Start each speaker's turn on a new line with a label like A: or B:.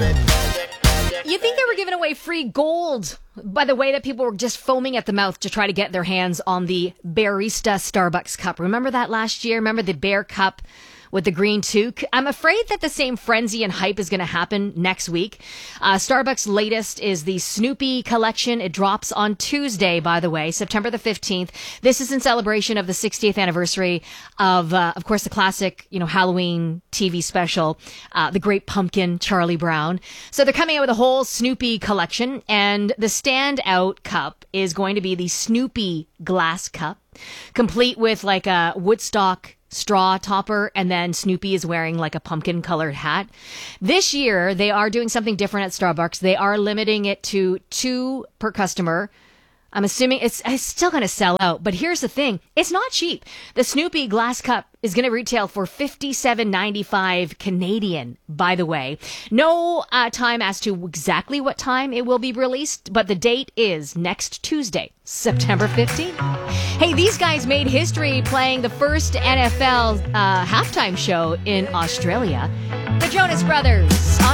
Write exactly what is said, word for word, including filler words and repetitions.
A: You think they were giving away free gold by the way that people were just foaming at the mouth to try to get their hands on the Barista Starbucks cup. Remember that last year? Remember the Bear Cup with the green toque? I'm afraid that the same frenzy and hype is going to happen next week. Uh, Starbucks' latest is the Snoopy collection. It drops on Tuesday, by the way, September the fifteenth. This is in celebration of the sixtieth anniversary of, uh, of course, the classic, you know, Halloween T V special, uh, The Great Pumpkin, Charlie Brown. So they're coming out with a whole Snoopy collection, and the standout cup is going to be the Snoopy glass cup, complete with like a Woodstock straw topper, and then Snoopy is wearing like a pumpkin colored hat. This year, they are doing something different at Starbucks. They are limiting it to two per customer. I'm assuming it's, it's still going to sell out, but here's the thing. It's not cheap. The Snoopy glass cup is going to retail for fifty-seven ninety-five Canadian, by the way. No uh, time as to exactly what time it will be released, but the date is next Tuesday, September fifteenth. Hey, these guys made history playing the first N F L uh, halftime show in Australia. The Jonas Brothers.